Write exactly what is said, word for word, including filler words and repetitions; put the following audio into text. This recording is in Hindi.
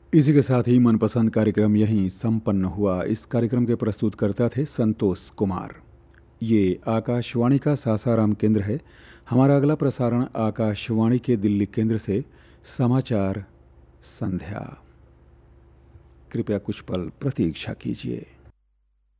इसी के साथ ही मनपसंद कार्यक्रम यहीं संपन्न हुआ। इस कार्यक्रम के प्रस्तुतकर्ता थे संतोष कुमार। ये आकाशवाणी का सासाराम केंद्र है। हमारा अगला प्रसारण आकाशवाणी के दिल्ली केंद्र से समाचार संध्या। कृपया कुछ पल प्रतीक्षा कीजिए।